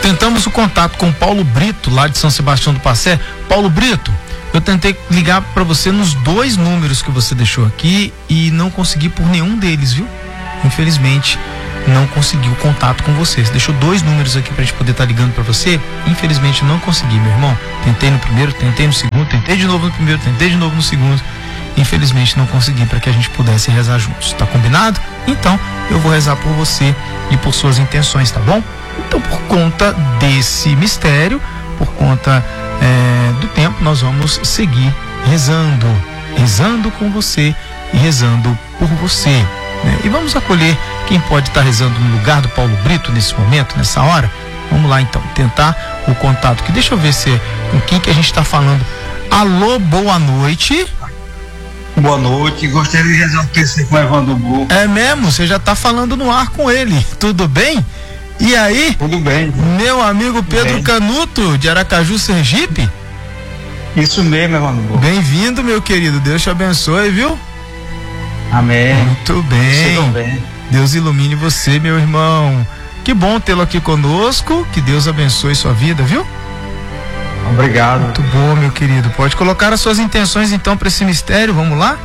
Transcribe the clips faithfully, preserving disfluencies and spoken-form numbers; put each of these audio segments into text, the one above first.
tentamos o contato com Paulo Brito, lá de São Sebastião do Passé. Paulo Brito, eu tentei ligar para você nos dois números que você deixou aqui e não consegui por nenhum deles, viu? Infelizmente, não consegui o contato com você. Você deixou dois números aqui pra gente poder estar tá ligando para você. Infelizmente, não consegui, meu irmão. Tentei no primeiro, tentei no segundo, tentei de novo no primeiro, tentei de novo no segundo. Infelizmente, não consegui para que a gente pudesse rezar juntos. Tá combinado? Então, eu vou rezar por você e por suas intenções, tá bom? Então, por conta desse mistério, por conta é, do tempo, nós vamos seguir rezando, rezando com você e rezando por você, né? E vamos acolher quem pode estar rezando no lugar do Paulo Brito nesse momento, nessa hora. Vamos lá então, tentar o contato aqui. Deixa eu ver se com quem que a gente está falando. Alô, boa noite. Boa noite, gostaria de rezar um terceiro com o Evandro Bru. É mesmo? Você já está falando no ar com ele, tudo bem? E aí? Tudo bem. Meu amigo Pedro bem. Canuto, de Aracaju, Sergipe? Isso mesmo, Evandro. Bem-vindo, meu querido, Deus te abençoe, viu? Amém. Muito bem. Muito bem. Deus ilumine você, meu irmão. Que bom tê-lo aqui conosco, que Deus abençoe sua vida, viu? Obrigado. Muito bom, meu querido. Pode colocar as suas intenções então para esse mistério, vamos lá?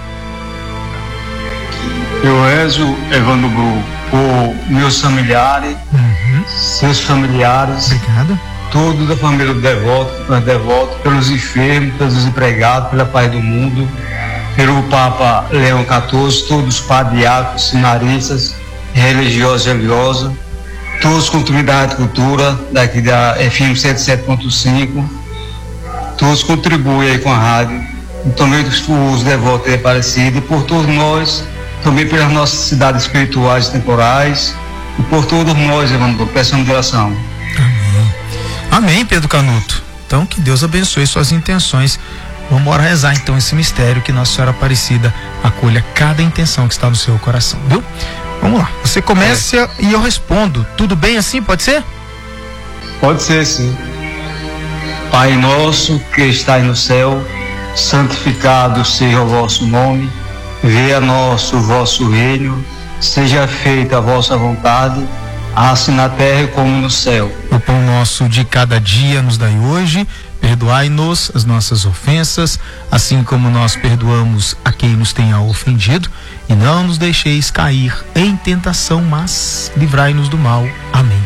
Eu rezo, Evandro Bru, por meus familiares, uhum. seus familiares. Obrigado. Todos da família do devoto, nós devotos, pelos enfermos, pelos desempregados, pela paz do mundo, pelo Papa Leão quatorze, todos os padres, diáconos, seminaristas, religiosos e religiosas, todos com comunidade de cultura, daqui da F M cento e sete ponto cinco, todos contribuem aí com a rádio, também os, os devotos de Aparecida, e por todos nós, também pelas nossas cidades espirituais e temporais, e por todos nós, Evandro, peçamos de oração. Amém. Amém, Pedro Canuto. Então, que Deus abençoe suas intenções. Vamos embora rezar então esse mistério, que Nossa Senhora Aparecida acolha cada intenção que está no seu coração, viu? Vamos lá, você começa é. e eu respondo. Tudo bem assim, pode ser? Pode ser, sim. Pai nosso que estais no céu, santificado seja o vosso nome, venha a nós o vosso reino, seja feita a vossa vontade, assim na terra como no céu. O pão nosso de cada dia nos dai hoje, perdoai-nos as nossas ofensas, assim como nós perdoamos a quem nos tenha ofendido, e não nos deixeis cair em tentação, mas livrai-nos do mal. Amém.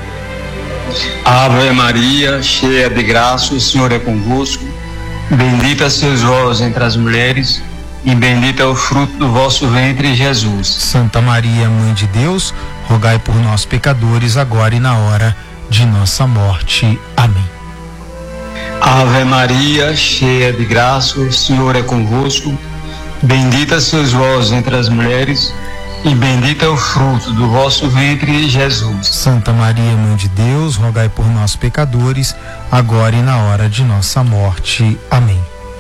Ave Maria, cheia de graça, o Senhor é convosco, bendita sois vós entre as mulheres, e bendito é o fruto do vosso ventre, Jesus. Santa Maria, Mãe de Deus, rogai por nós pecadores, agora e na hora de nossa morte. Amém. Ave Maria, cheia de graça, o Senhor é convosco, bendita sois vós entre as mulheres, e bendito é o fruto do vosso ventre, Jesus. Santa Maria, Mãe de Deus, rogai por nós pecadores, agora e na hora de nossa morte. Amém.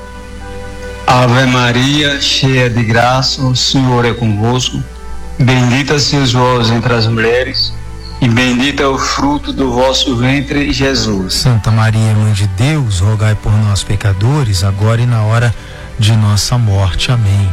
Ave Maria, cheia de graça, o Senhor é convosco, bendita sois vós entre as mulheres, e bendito é o fruto do vosso ventre, Jesus. Santa Maria, Mãe de Deus, rogai por nós pecadores, agora e na hora de nossa morte. Amém.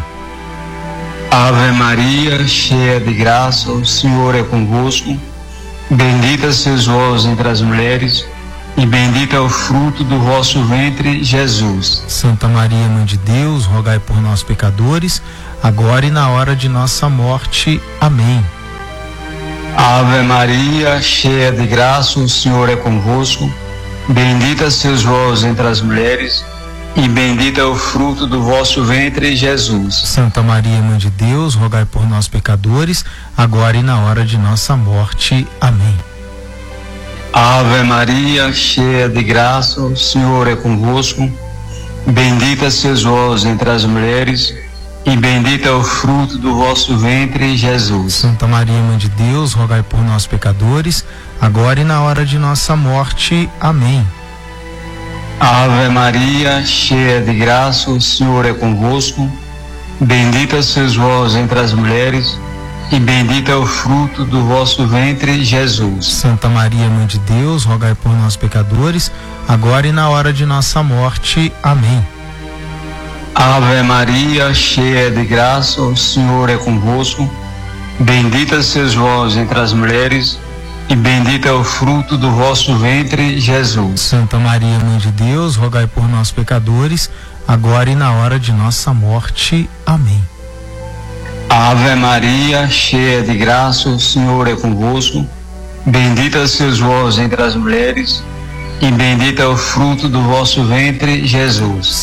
Ave Maria, cheia de graça, o Senhor é convosco, bendita sois vós entre as mulheres, e bendito é o fruto do vosso ventre, Jesus. Santa Maria, Mãe de Deus, rogai por nós pecadores, agora e na hora de nossa morte. Amém. Ave Maria, cheia de graça, o Senhor é convosco, bendita sois vós entre as mulheres, e bendito é o fruto do vosso ventre, Jesus. Santa Maria, Mãe de Deus, rogai por nós pecadores, agora e na hora de nossa morte. Amém. Ave Maria, cheia de graça, o Senhor é convosco, bendita sois vós entre as mulheres, e bendito é o fruto do vosso ventre, Jesus. Santa Maria, Mãe de Deus, rogai por nós pecadores, agora e na hora de nossa morte. Amém. Ave Maria, cheia de graça, o Senhor é convosco, bendita sois vós entre as mulheres, e bendito é o fruto do vosso ventre, Jesus. Santa Maria, Mãe de Deus, rogai por nós pecadores, agora e na hora de nossa morte. Amém. Ave Maria, cheia de graça, o Senhor é convosco, bendita sois vós entre as mulheres, e bendito é o fruto do vosso ventre, Jesus. Santa Maria, Mãe de Deus, rogai por nós pecadores, agora e na hora de nossa morte. Amém. Ave Maria, cheia de graça, o Senhor é convosco. Bendita sois vós entre as mulheres, e bendito é o fruto do vosso ventre, Jesus.